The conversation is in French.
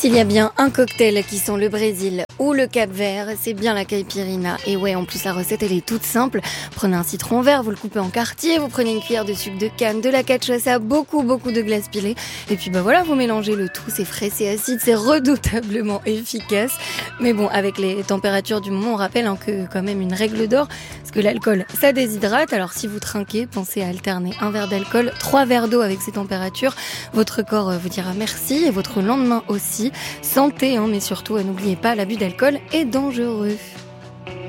S'il y a bien un cocktail qui sent le Brésil ou le Cap-Vert, c'est bien la caipirinha. Et ouais, en plus la recette elle est toute simple. Prenez un citron vert, vous le coupez en quartiers, vous prenez une cuillère de sucre de canne, de la cachaça, beaucoup de glace pilée. Et puis voilà, vous mélangez le tout, c'est frais, c'est acide, c'est redoutablement efficace. Mais bon, avec les températures du moment, on rappelle que quand même une règle d'or, parce que l'alcool ça déshydrate. Alors si vous trinquez, pensez à alterner un verre d'alcool, 3 verres d'eau avec ces températures. Votre corps vous dira merci et votre lendemain aussi. Santé, mais surtout, n'oubliez pas, l'abus d'alcool est dangereux.